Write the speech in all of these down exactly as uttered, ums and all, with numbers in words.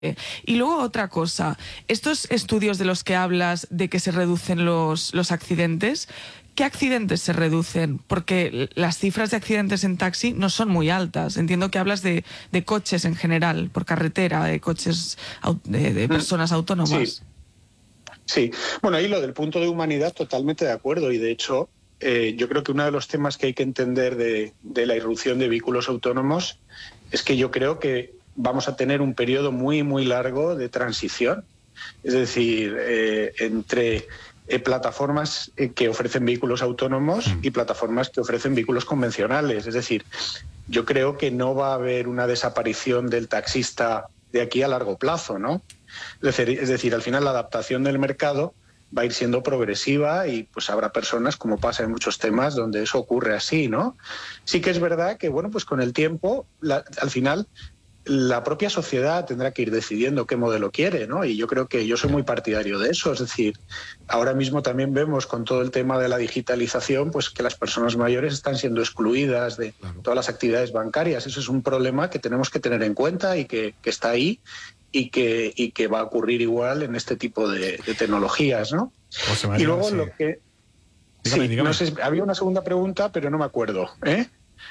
Y luego otra cosa, estos estudios de los que hablas de que se reducen los, los accidentes, ¿qué accidentes se reducen? Porque las cifras de accidentes en taxi no son muy altas. Entiendo que hablas de, de coches en general, por carretera, de coches, de, de personas autónomas. Sí. Sí, bueno, ahí lo del punto de humanidad totalmente de acuerdo y de hecho eh, yo creo que uno de los temas que hay que entender de, de la irrupción de vehículos autónomos es que yo creo que vamos a tener un periodo muy, muy largo de transición. Es decir, eh, entre eh, plataformas eh, que ofrecen vehículos autónomos y plataformas que ofrecen vehículos convencionales. Es decir, yo creo que no va a haber una desaparición del taxista de aquí a largo plazo, ¿no? Es decir, es decir, al final la adaptación del mercado va a ir siendo progresiva y pues habrá personas, como pasa en muchos temas, donde eso ocurre así, ¿no? Sí que es verdad que, bueno, pues con el tiempo, la, al final, la propia sociedad tendrá que ir decidiendo qué modelo quiere, ¿no? Y yo creo que yo soy muy partidario de eso. Es decir, ahora mismo también vemos con todo el tema de la digitalización, pues que las personas mayores están siendo excluidas de todas las actividades bancarias. Eso es un problema que tenemos que tener en cuenta y que, que está ahí. Y que, y que va a ocurrir igual en este tipo de, de tecnologías, ¿no? José María, y luego sí. lo que... Dígame, sí, dígame. No sé, había una segunda pregunta, pero no me acuerdo, ¿eh?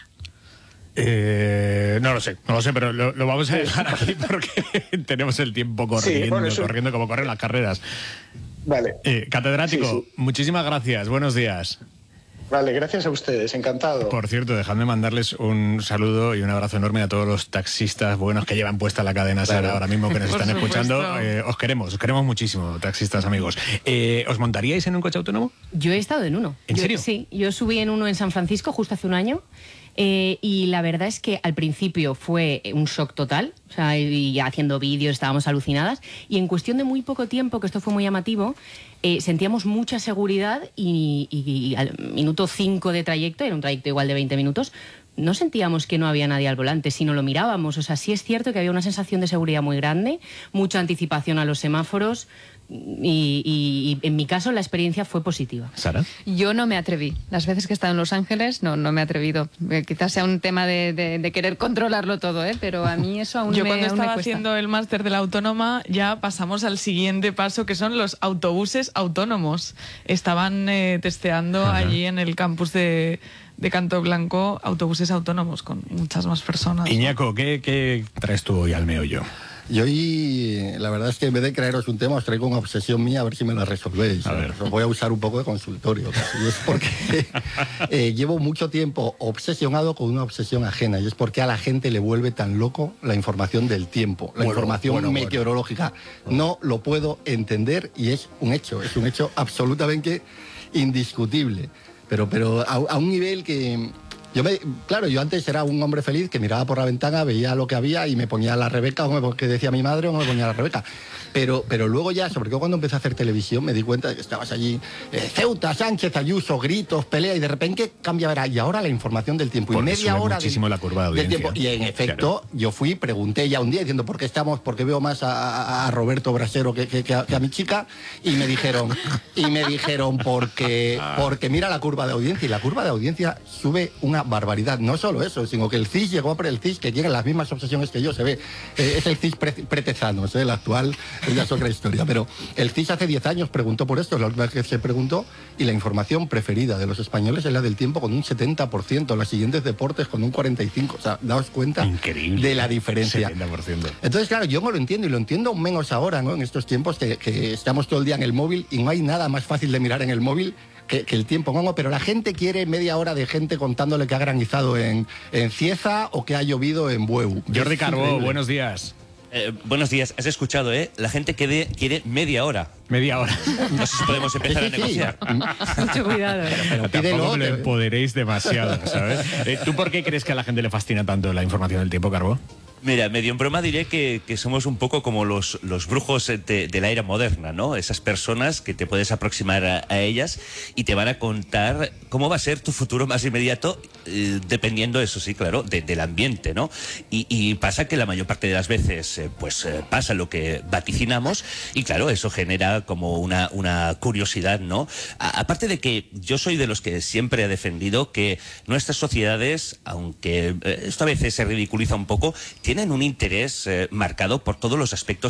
Eh, no lo sé, no lo sé, pero lo, lo vamos a dejar aquí porque tenemos el tiempo corriendo, Sí, bueno, eso... corriendo como corren las carreras. Vale. Eh, catedrático, sí, sí. muchísimas gracias, buenos días. Vale, gracias a ustedes, encantado. Por cierto, dejadme mandarles un saludo y un abrazo enorme a todos los taxistas buenos que llevan puesta la cadena SER claro. ahora mismo, que nos Por están supuesto. escuchando. Eh, os queremos, os queremos muchísimo, taxistas amigos. Eh, ¿Os montaríais en un coche autónomo? Yo he estado en uno. ¿En Yo- serio? Sí, yo subí en uno en San Francisco justo hace un año. Eh, y la verdad es que al principio fue un shock total, o sea, y haciendo vídeos estábamos alucinadas, y en cuestión de muy poco tiempo, que esto fue muy llamativo, eh, sentíamos mucha seguridad y, y- y al minuto cinco de trayecto, era un trayecto igual de veinte minutos, no sentíamos que no había nadie al volante, sino lo mirábamos. O sea, sí es cierto que había una sensación de seguridad muy grande, mucha anticipación a los semáforos, y, y- y en mi caso la experiencia fue positiva. ¿Sara? Yo no me atreví. Las veces que he estado en Los Ángeles, no, no me he atrevido. Eh, quizás sea un tema de, de- de querer controlarlo todo, ¿eh? Pero a mí eso aún Yo me cuando aún me estaba cuesta. haciendo el máster de la autónoma ya pasamos al siguiente paso, que son los autobuses autónomos. Estaban eh, testeando Ajá. allí en el campus de, de Canto Blanco autobuses autónomos con muchas más personas. Iñaco, ¿qué, qué traes tú hoy al meollo? Y hoy, la verdad es que en vez de creeros un tema, os traigo una obsesión mía, a ver si me la resolvéis. A ver. Os voy a usar un poco de consultorio casi. Y es porque eh, llevo mucho tiempo obsesionado con una obsesión ajena. Y es porque a la gente le vuelve tan loco la información del tiempo, la Bueno, información bueno, bueno. meteorológica. No lo puedo entender y es un hecho, es un hecho absolutamente indiscutible. Pero, pero a, a un nivel que... Yo me, claro, yo antes era un hombre feliz que miraba por la ventana, veía lo que había y me ponía la Rebeca, o me, que decía mi madre, o me ponía la Rebeca. Pero, pero luego ya, sobre todo cuando empecé a hacer televisión, me di cuenta de que estabas allí, eh, Ceuta, Sánchez, Ayuso, gritos, pelea, y de repente cambia, verá, y ahora la información del tiempo. Porque y media sube hora muchísimo del, la curva de del audiencia. tiempo. Y en efecto, yo fui, pregunté ya un día diciendo por qué estamos, por qué veo más a, a- a Roberto Brasero que, que- que a, que a mi chica, y me dijeron, y me dijeron porque, porque mira la curva de audiencia, y la curva de audiencia sube una barbaridad. No solo eso, sino que el C I S llegó a el C I S, que tiene las mismas obsesiones que yo, se ve, eh, es el C I S pre, pretezanos, eh, el actual, eh, ya es otra historia, pero el C I S hace diez años preguntó por esto, es la última vez que se preguntó, y la información preferida de los españoles es la del tiempo con un setenta por ciento, las siguientes deportes con un cuarenta y cinco por ciento, o sea, daos cuenta Increíble. de la diferencia. setenta por ciento. Entonces, claro, yo no lo entiendo, y lo entiendo menos ahora, ¿no? En estos tiempos que, que estamos todo el día en el móvil y no hay nada más fácil de mirar en el móvil que, que el tiempo, ¿no? Pero la gente quiere media hora de gente contándole que ha granizado en, en Cieza o que ha llovido en Bueu. Jordi Es Carbó, increíble. buenos días. Eh, buenos días, has escuchado, ¿eh? La gente quiere, quiere media hora. Media hora. No sé si podemos empezar Sí, sí, a negociar. sí. Mucho cuidado, ¿eh? Pero Tampoco pídelo, me lo te- empoderéis demasiado, ¿sabes? Eh, ¿Tú por qué crees que a la gente le fascina tanto la información del tiempo, Carbó? Mira, medio en broma diré que, que somos un poco como los, los brujos de, de la era moderna, ¿no? Esas personas que te puedes aproximar a, a ellas y te van a contar cómo va a ser tu futuro más inmediato, eh, dependiendo, eso sí, claro, de- del ambiente, ¿no? Y, y pasa que la mayor parte de las veces, eh, pues eh, pasa lo que vaticinamos y, claro, eso genera como una, una curiosidad, ¿no? A- aparte de que yo soy de los que siempre he defendido que nuestras sociedades, aunque eh, esto a veces se ridiculiza un poco, tienen un interés eh, marcado por todos los aspectos